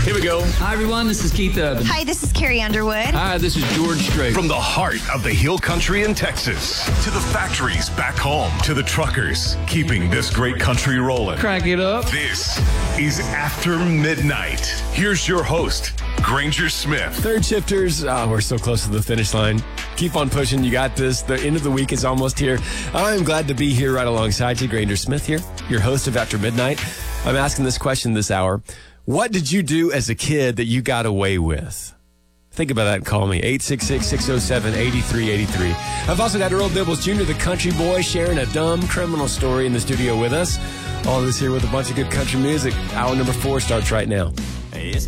Here we go. Hi, everyone. This is Keith Urban. Hi, this is Carrie Underwood. Hi, this is George Strait. From the heart of the Hill Country in Texas to the factories back home to the truckers keeping this great country rolling. Crank it up. This is After Midnight. Here's your host, Granger Smith. Third shifters, we're so close to the finish line. Keep on pushing. You got this. The end of the week is almost here. I'm glad to be here right alongside you. Granger Smith here, your host of After Midnight. I'm asking this question this hour. What did you do as a kid that you got away with? Think about that and call me, 866-607-8383. I've also got Earl Dibbles Jr., the country boy, sharing a dumb criminal story in the studio with us. All this here with a bunch of good country music. Hour number 4 starts right now.